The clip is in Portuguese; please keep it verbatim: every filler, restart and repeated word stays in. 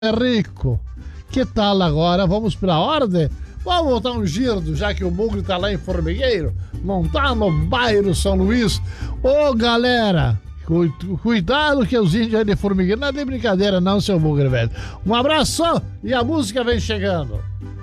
Rico, que tal agora? Vamos para a ordem? Vamos voltar um giro, já que o Bugre tá lá em Formigueiro, não tá no bairro São Luís. Ô, galera, cu- cuidado que os índios aí de Formigueiro não é de brincadeira não, seu Bugre, velho. Um abraço e a música vem chegando.